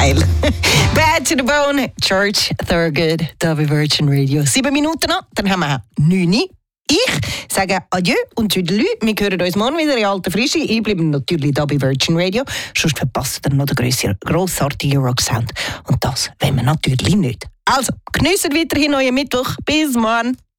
geil. Bad to the Bone, George Thorogood, da bei Virgin Radio. 7 Minuten noch, dann haben wir 9 Uhr. Ich sage Adieu und Tüdelü. Wir hören uns morgen wieder in alter Frische. Ich bleibe natürlich da bei Virgin Radio. Sonst verpasst ihr noch den grossartigen Rocksound. Und das wollen wir natürlich nicht. Also, geniessen weiterhin euren Mittwoch. Bis morgen.